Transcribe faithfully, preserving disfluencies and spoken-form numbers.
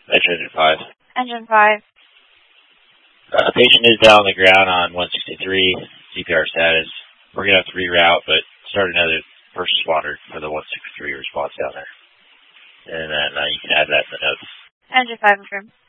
That's Engine five. Engine five. Uh, patient is down on the ground on one sixty-three, C P R status. We're going to have to reroute, but start another first responder for the one sixty-three response down there. And then uh, you can add that in the notes. Engine five, confirmed.